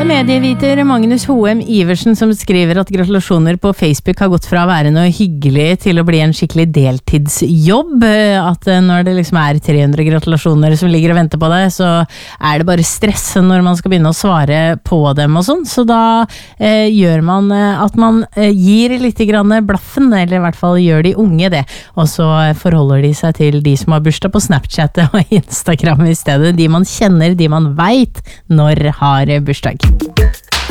Medieviter Magnus Hoem Iversen som skriver at gratulasjoner på Facebook har gått fra å være noe hyggelig til å bli en skikkelig deltidsjobb. At når det liksom er 300 gratulasjoner som ligger og venter på deg, så er det bare stress når man skal begynne å svare på dem og sånn. Så da gjør man at man gir litt grann blaffen, eller i hvert fall gjør de unge det. Og så forholder de seg til de som har bursdag på Snapchat og Instagram i stedet. De man kjenner, de man vet når har bursdag.